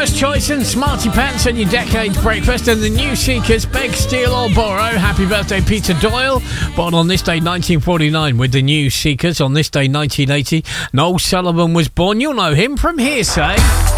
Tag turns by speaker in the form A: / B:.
A: First Choice and Smarty Pants and your Decades Breakfast, and the New Seekers, Beg, Steal or Borrow. Happy birthday, Peter Doyle. Born on this day 1949 with the New Seekers. On this day 1980, Noel Sullivan was born. You'll know him from Hearsay.